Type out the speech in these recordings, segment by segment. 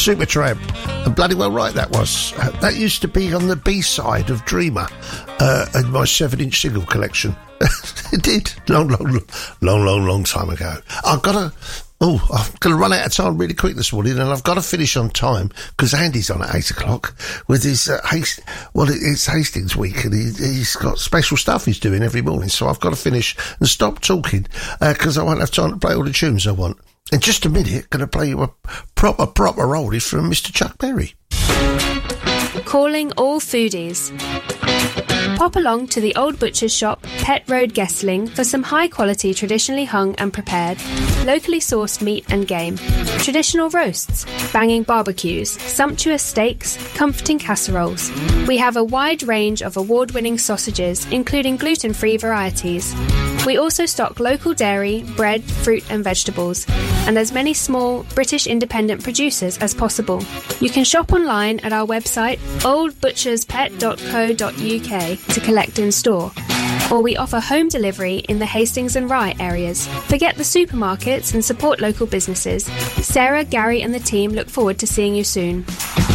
Supertramp. And bloody well right that was. That used to be on the B-side of Dreamer in my 7-inch single collection. It did. Long time ago. I'm going to run out of time really quick this morning, and I've got to finish on time because Andy's on at 8 o'clock with his it's Hastings week, and he's got special stuff he's doing every morning, so I've got to finish and stop talking because I won't have time to play all the tunes I want. In just a minute, going to play you a proper oldie from Mr. Chuck Berry. Calling all foodies. Pop along to the Old Butcher's Shop, Pett Road, Guestling, for some high-quality, traditionally hung and prepared, locally sourced meat and game, traditional roasts, banging barbecues, sumptuous steaks, comforting casseroles. We have a wide range of award-winning sausages, including gluten-free varieties. We also stock local dairy, bread, fruit and vegetables, and as many small British independent producers as possible. You can shop online at our website, oldbutcherspet.co.uk, to collect in store, or we offer home delivery in the Hastings and Rye areas. Forget the supermarkets and support local businesses. Sarah, Gary and the team look forward to seeing you soon.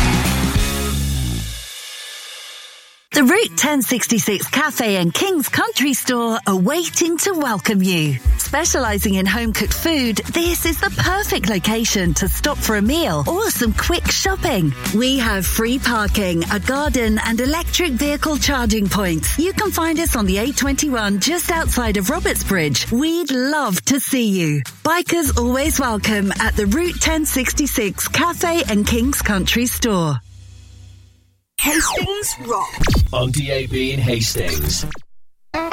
The Route 1066 Cafe and King's Country Store are waiting to welcome you. Specialising in home-cooked food, this is the perfect location to stop for a meal or some quick shopping. We have free parking, a garden and electric vehicle charging points. You can find us on the A21 just outside of Robertsbridge. We'd love to see you. Bikers always welcome at the Route 1066 Cafe and King's Country Store. Hastings Rock. On DAB in Hastings.